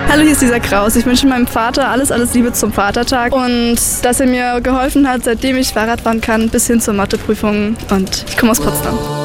Hallo, hier ist Lisa Kraus. Ich wünsche meinem Vater alles Liebe zum Vatertag und dass er mir geholfen hat, seitdem ich Fahrrad fahren kann, bis hin zur Matheprüfung. Und ich komme aus Potsdam.